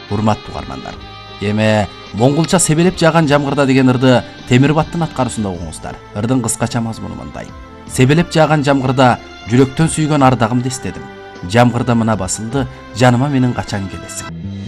Урматтуу угармандар, эми Монголча себелеп жааган жамгырда деген ырды Темирбаттын аткаруусунда угуңуздар. Ырдын кыскача мазмуну мындай: себелеп жааган жамгырда жүрөктөн сүйгөн ардагымды эстедим. Жамгырда мына басылды, жаныма менин качан келесиң.